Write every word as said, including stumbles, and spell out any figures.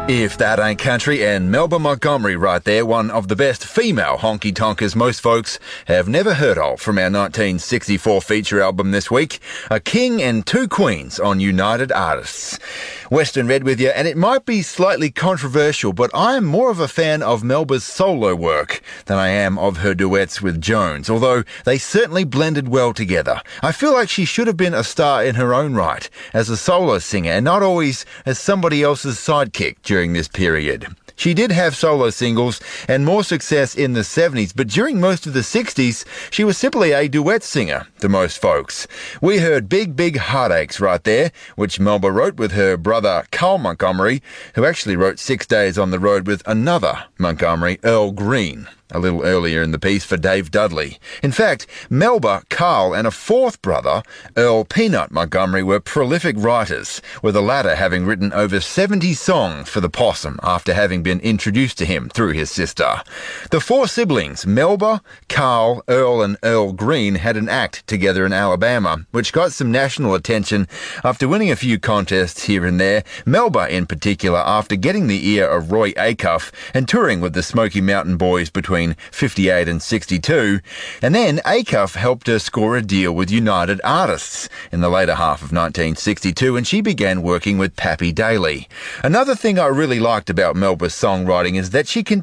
If that ain't country, and Melba Montgomery right there, one of the best female honky-tonkers most folks have never heard of, from our nineteen sixty-four feature album this week, A King and Two Queens on United Artists. Western Red with you, and it might be slightly controversial, but I am more of a fan of Melba's solo work than I am of her duets with Jones, although they certainly blended well together. I feel like she should have been a star in her own right, as a solo singer, and not always as somebody else's sidekick during this period. She did have solo singles and more success in the seventies, but during most of the sixties, she was simply a duet singer to most folks. We heard Big Big Heartaches right there, which Melba wrote with her brother Carl Montgomery, who actually wrote Six Days on the Road with another Montgomery, Earl Green, a little earlier in the piece for Dave Dudley. In fact, Melba, Carl, and a fourth brother, Earl Peanut Montgomery, were prolific writers, with the latter having written over seventy songs for the Possum after having been introduced to him through his sister. The four siblings, Melba, Carl, Earl, and Earl Green, had an act together in Alabama, which got some national attention after winning a few contests here and there, Melba in particular after getting the ear of Roy Acuff and touring with the Smoky Mountain Boys between fifty-eight and sixty-two, and then Acuff helped her score a deal with United Artists in the later half of nineteen sixty-two, and she began working with Pappy Daly. Another thing I really liked about Melba's songwriting is that she continued